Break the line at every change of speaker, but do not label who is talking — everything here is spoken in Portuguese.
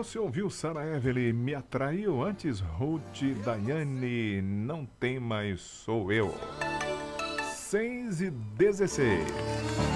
Você ouviu Sarah Evelyn, Me Atraiu? Antes, Ruth Daiane, Não Tem Mais Sou Eu. 6:16.